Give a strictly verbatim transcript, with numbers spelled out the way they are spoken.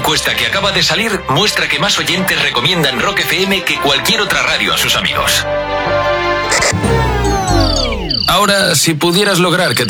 encuesta que acaba de salir muestra que más oyentes recomiendan Rock F M que cualquier otra radio a sus amigos. Ahora, si pudieras lograr que